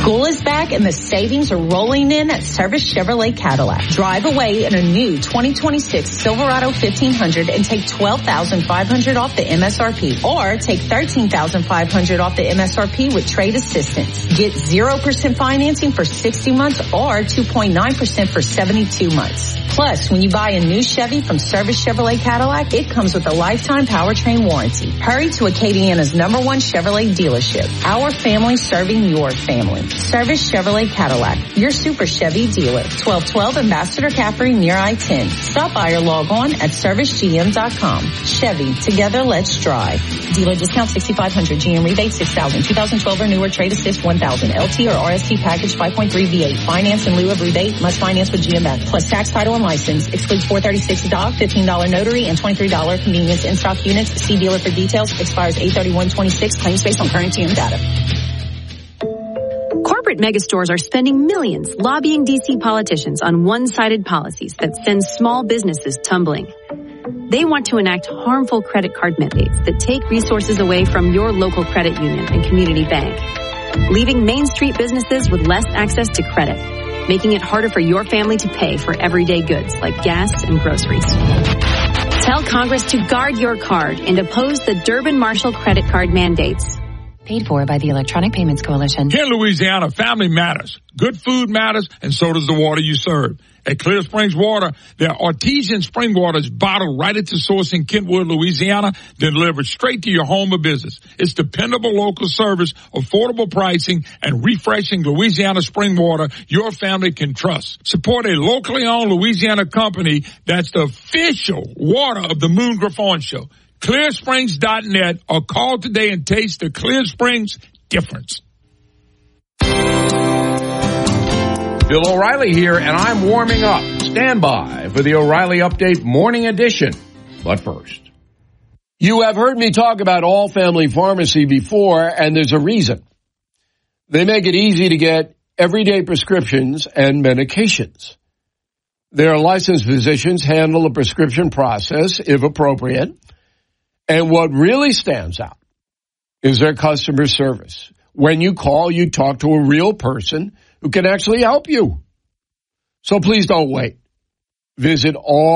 School is back and the savings are rolling in at Service Chevrolet Cadillac. Drive away in a new 2026 Silverado 1500 and take $12,500 off the MSRP, or take $13,500 off the MSRP with trade assistance. Get 0% financing for 60 months or 2.9% for 72 months. Plus, when you buy a new Chevy from Service Chevrolet Cadillac, it comes with a lifetime powertrain warranty. Hurry to Acadiana's #1 Chevrolet dealership. Our family serving your family. Service Chevrolet Cadillac, your Super Chevy dealer. 1212 Ambassador Caffrey near I-10. Stop by or log on at servicegm.com. Chevy, together let's drive. Dealer discount $6,500, GM rebate $6,000, 2012 or newer, trade assist $1,000, LT or RST package 5.3 V8. Finance in lieu of rebate, must finance with GM Bank. Plus tax, title, and license. Excludes $436 doc, $15 notary, and $23 convenience in-stock units. See dealer for details. Expires 8/31/26. Claims based on current GM data. Corporate megastores are spending millions lobbying D.C. politicians on one-sided policies that send small businesses tumbling. They want to enact harmful credit card mandates that take resources away from your local credit union and community bank, leaving Main Street businesses with less access to credit, making it harder for your family to pay for everyday goods like gas and groceries. Tell Congress to guard your card and oppose the Durbin-Marshall credit card mandates. Paid for by the Electronic Payments Coalition. Here in Louisiana, family matters. Good food matters, and so does the water you serve. At Clear Springs Water, their artesian spring water is bottled right at the source in Kentwood, Louisiana, delivered straight to your home or business. It's dependable local service, affordable pricing, and refreshing Louisiana spring water your family can trust. Support a locally owned Louisiana company that's the official water of the Moon Griffon Show. ClearSprings.net, or call today and taste the Clear Springs difference. Bill O'Reilly here, and I'm warming up. Stand by for the O'Reilly Update Morning Edition. But first, you have heard me talk about All Family Pharmacy before, and there's a reason. They make it easy to get everyday prescriptions and medications. Their licensed physicians handle the prescription process, if appropriate. And what really stands out is their customer service. When you call, you talk to a real person who can actually help you. So please don't wait. Visit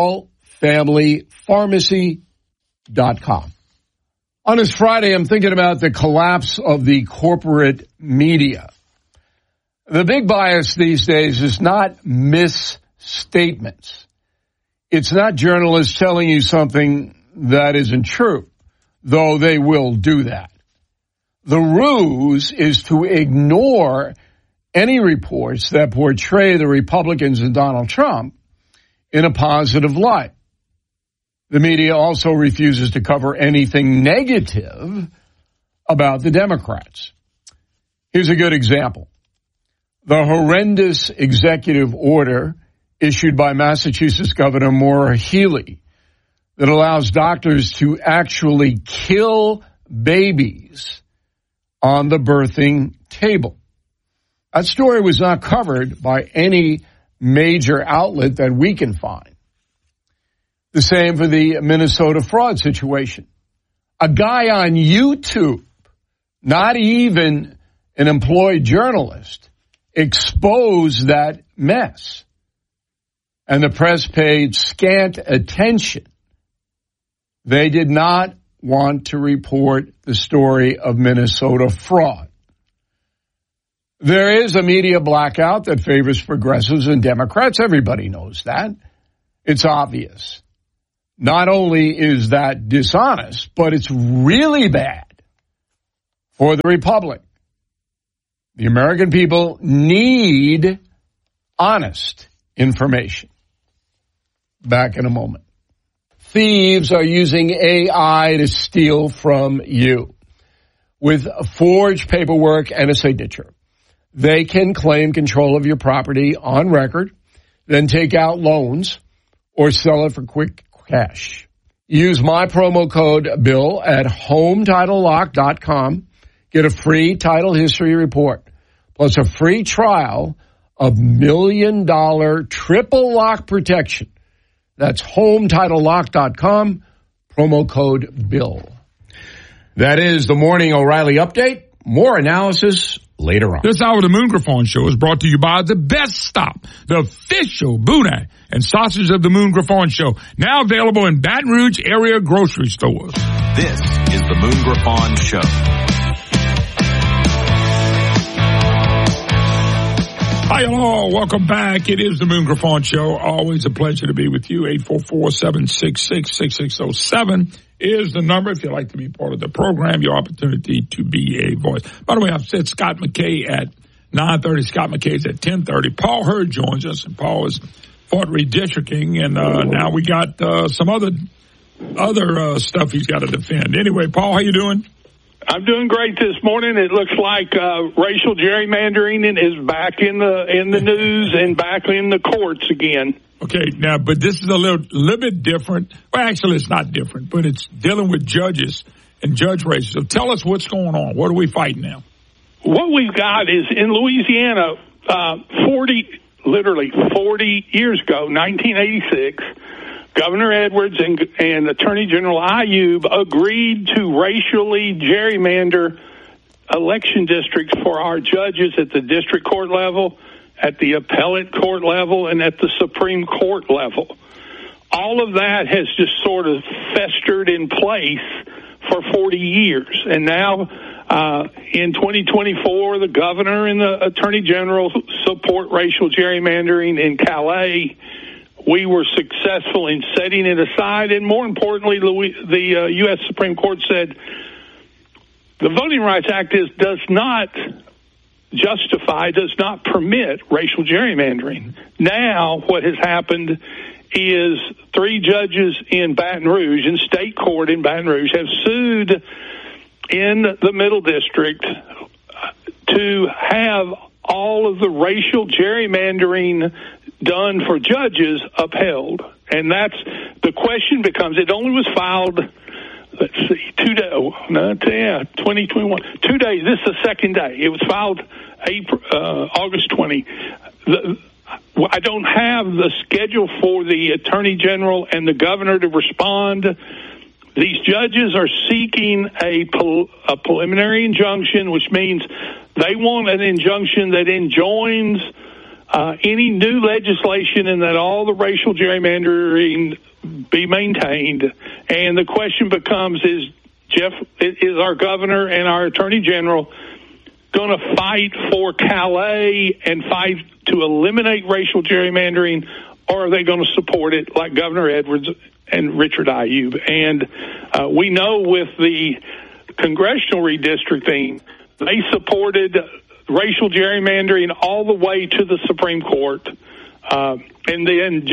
allfamilypharmacy.com. On this Friday, I'm thinking about the collapse of the corporate media. The big bias these days is not misstatements. It's not journalists telling you something that isn't true, though they will do that. The ruse is to ignore any reports that portray the Republicans and Donald Trump in a positive light. The media also refuses to cover anything negative about the Democrats. Here's a good example. The horrendous executive order issued by Massachusetts Governor Maura Healey that allows doctors to actually kill babies on the birthing table. That story was not covered by any major outlet that we can find. The same for the Minnesota fraud situation. A guy on YouTube, not even an employed journalist, exposed that mess. And the press paid scant attention. They did not want to report the story of Minnesota fraud. There is a media blackout that favors progressives and Democrats. Everybody knows that. It's obvious. Not only is that dishonest, but it's really bad for the Republic. The American people need honest information. Back in a moment. Thieves are using AI to steal from you. With forged paperwork and a signature, they can claim control of your property on record, then take out loans or sell it for quick cash. Use my promo code BILL at HomeTitleLock.com. Get a free title history report, plus a free trial of $1 million triple lock protection. That's HomeTitleLock.com, promo code BILL. That is the Morning O'Reilly Update. More analysis later on. This hour of the Moon Griffon Show is brought to you by The Best Stop, the official boudin and sausage of the Moon Griffon Show, now available in Baton Rouge area grocery stores. This is the Moon Griffon Show. Hi, hello. Welcome back. It is the Moon Griffon Show. Always a pleasure to be with you. 844-766-6607 is the number if you'd like to be part of the program, your opportunity to be a voice. By the way, I've said Scott McKay at 9:30. Scott McKay's at 10:30. Paul Hurd joins us, and Paul is fought redistricting, and now we got some other stuff he's got to defend. Anyway, Paul, how you doing? I'm doing great this morning. It looks like racial gerrymandering is back in the news and back in the courts again. Okay, now, but this is a little bit different. Well, actually, it's not different, but it's dealing with judges and judge races. So tell us what's going on. What are we fighting now? What we've got is in Louisiana, 40 years ago, 1986, Governor Edwards and Attorney General Ayub agreed to racially gerrymander election districts for our judges at the district court level, at the appellate court level, and at the Supreme Court level. All of that has just sort of festered in place for 40 years. And now, in 2024, the governor and the Attorney General support racial gerrymandering in Calais. We were successful in setting it aside, and more importantly, the U.S. Supreme Court said the Voting Rights Act does not permit racial gerrymandering. Now, what has happened is 3 judges in Baton Rouge, in state court in Baton Rouge, have sued in the Middle District to have all of the racial gerrymandering done for judges upheld. And that's the question becomes, it only was filed, 2021. 2 days, this is the second day. It was filed August 20. I don't have the schedule for the Attorney General and the Governor to respond. These judges are seeking a preliminary injunction, which means they want an injunction that enjoins any new legislation and that all the racial gerrymandering be maintained. And the question becomes, is our governor and our attorney general going to fight for Calais and fight to eliminate racial gerrymandering, or are they going to support it like Governor Edwards and Richard Ayub? And we know with the congressional redistricting, they supported racial gerrymandering all the way to the Supreme Court, and then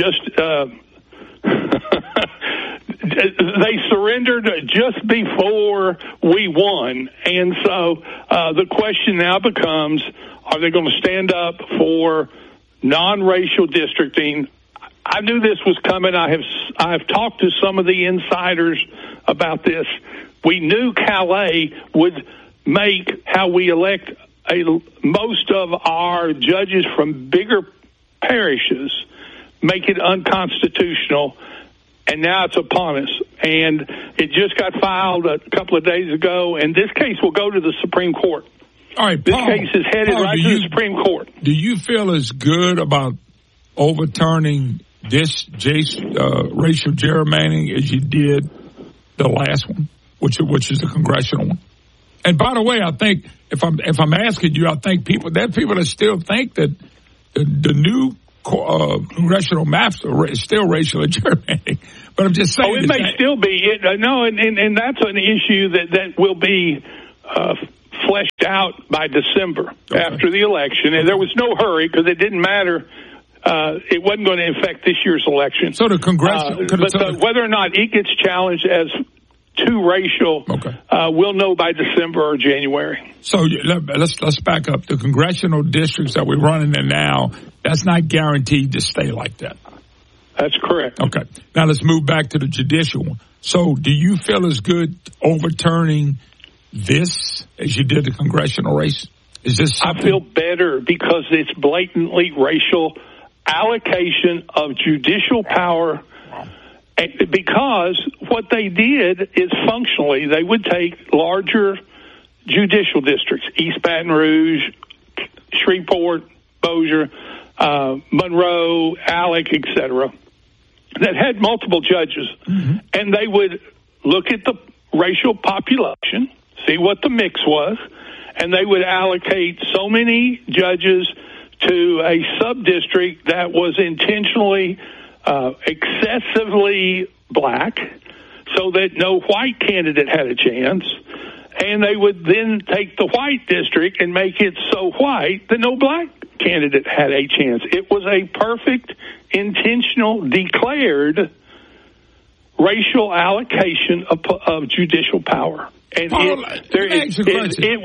they surrendered just before we won. And so the question now becomes, are they going to stand up for non-racial districting? I knew this was coming. I have talked to some of the insiders about this. We knew Calais would make how we elect most of our judges from bigger parishes, make it unconstitutional, and now it's upon us. And it just got filed a couple of days ago, and this case will go to the Supreme Court. All right, this case is headed right to the Supreme Court. Do you feel as good about overturning this racial gerrymandering as you did the last one, which is the congressional one? And by the way, I think if I'm asking you, I think there are people that still think that the new congressional maps are still racial gerrymandering. But I'm just saying, it may still be. And that's an issue that will be fleshed out by December after the election. And there was no hurry because it didn't matter. It wasn't going to affect this year's election. So the congressional, whether or not it gets challenged as too racial, we'll know by December or January. So let's back up. The congressional districts that we're running in now, that's not guaranteed to stay like that. That's correct. Okay. Now let's move back to the judicial one. So do you feel as good overturning this as you did the congressional race? Is this something? I feel better because it's blatantly racial allocation of judicial power. Because what they did is functionally, they would take larger judicial districts, East Baton Rouge, Shreveport, Bossier, Monroe, Alec, etc., that had multiple judges. And they would look at the racial population, see what the mix was, and they would allocate so many judges to a sub-district that was intentionally excessively black so that no white candidate had a chance. And they would then take the white district and make it so white that no black candidate had a chance. It was a perfect, intentional, declared racial allocation of judicial power. And it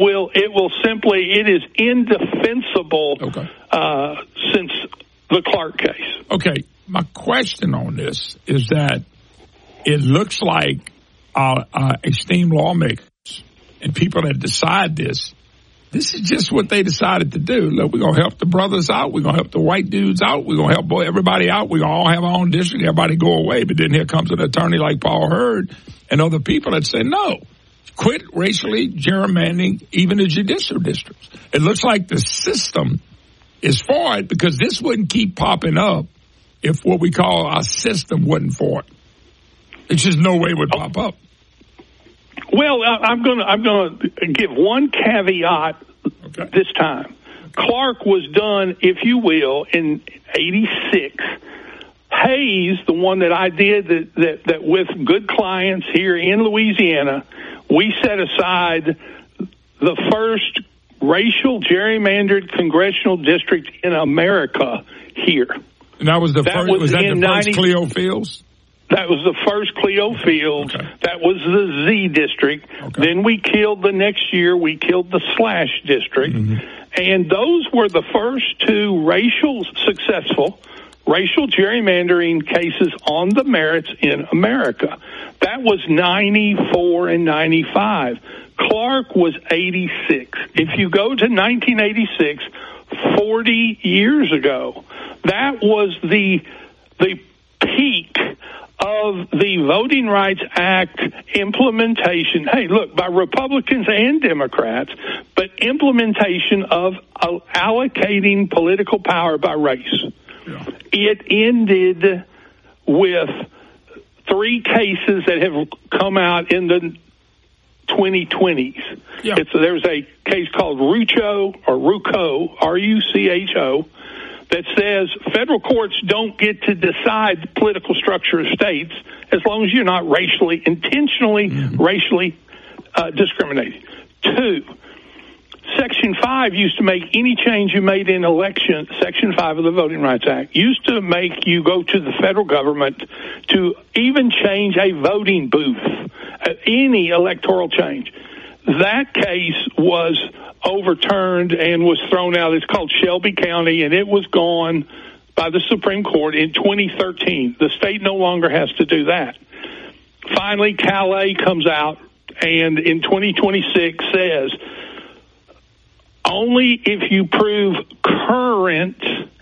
is indefensible since the Clark case. Okay, my question on this is that it looks like our esteemed lawmakers and people that decide this is just what they decided to do. Look, we're going to help the brothers out. We're going to help the white dudes out. We're going to help everybody out. We're going to all have our own district. Everybody go away. But then here comes an attorney like Paul Hurd and other people that say, no, quit racially gerrymandering even the judicial districts. It looks like the system is for it because this wouldn't keep popping up if what we call our system wasn't for it. It's just no way it would pop up. Well, I'm going to give one caveat this time. Clark was done, if you will, in 86. Hayes, the one that I did that with good clients here in Louisiana, we set aside the first racial gerrymandered congressional district in America here. And that was the first. Was that the first Cleo Fields? That was the first Cleo Fields. Okay. That was the Z district. Okay. Then we killed the next year. We killed the Slash district. And those were the first two successful racial gerrymandering cases on the merits in America. That was 94 and 95. Clark was 86. If you go to 1986, 40 years ago, that was the peak of the Voting Rights Act implementation. Hey, look, by Republicans and Democrats, but implementation of allocating political power by race. Yeah. It ended with 3 cases that have come out in the 2020s. Yeah. There's a case called Rucho, R-U-C-H-O, that says federal courts don't get to decide the political structure of states as long as you're not intentionally racially discriminating. 2, Section 5 used to make any change you made in election, Section 5 of the Voting Rights Act, used to make you go to the federal government to even change a voting booth, any electoral change. That case was overturned and was thrown out. It's called Shelby County, and it was gone by the Supreme Court in 2013. The state no longer has to do that. Finally, Calais comes out and in 2026 says, only if you prove current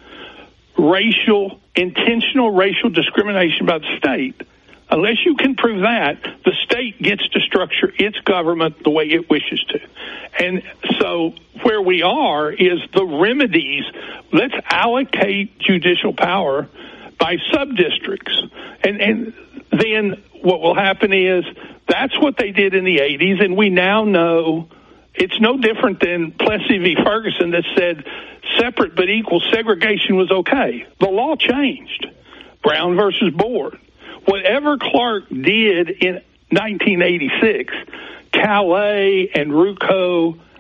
intentional racial discrimination by the state. Unless you can prove that, the state gets to structure its government the way it wishes to. And so where we are is the remedies. Let's allocate judicial power by sub-districts. And then what will happen is that's what they did in the 80s, and we now know it's no different than Plessy v. Ferguson that said separate but equal segregation was okay. The law changed. Brown versus Board. Whatever Clark did in 1986, Calais and Rucho